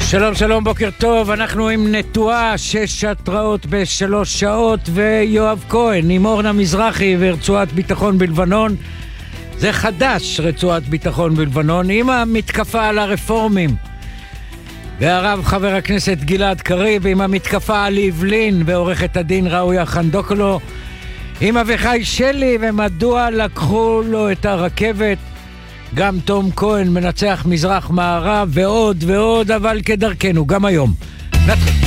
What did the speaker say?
שלום שלום, בוקר טוב, אנחנו עם נטועה 6 התראות ב3 שעות, ויואב כהן עם אורנה מזרחי ורצועת ביטחון בלבנון. זה חדש, רצועת ביטחון בלבנון, עם המתקפה על הרפורמים והרב חבר הכנסת גלעד קריב, עם המתקפה על יבלין ועורכת הדין ראויה חנדוקולו, עם אביחי שלי ומדוע לקחו לו את הרכבת, גם תום כהן מנצח מזרח מערב ועוד ועוד, אבל כדרכנו גם היום נתחיל.